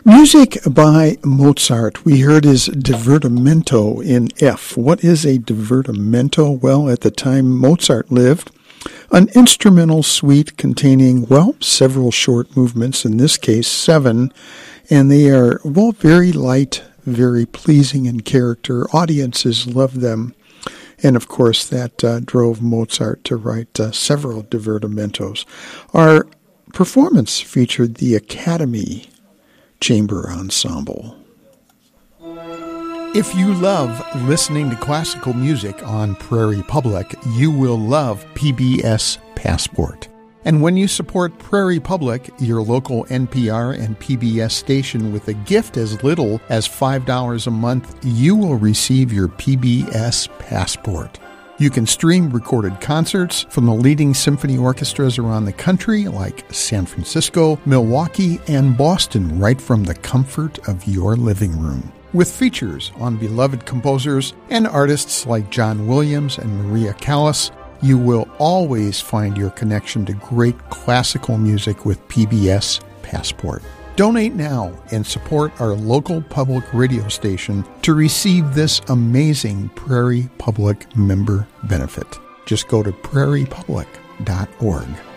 Music by Mozart. We heard his Divertimento in F. What is a divertimento? Well, at the time Mozart lived, an instrumental suite containing, well, several short movements, in this case 7, and they are, well, very light, very pleasing in character. Audiences love them. And, of course, that drove Mozart to write several divertimentos. Our performance featured the Academy Chamber Ensemble. If you love listening to classical music on Prairie Public, you will love PBS Passport. And when you support Prairie Public, your local NPR and PBS station, with a gift as little as $5 a month, you will receive your PBS Passport. You can stream recorded concerts from the leading symphony orchestras around the country, like San Francisco, Milwaukee, and Boston, right from the comfort of your living room. With features on beloved composers and artists like John Williams and Maria Callas, you will always find your connection to great classical music with PBS Passport. Donate now and support our local public radio station to receive this amazing Prairie Public member benefit. Just go to prairiepublic.org.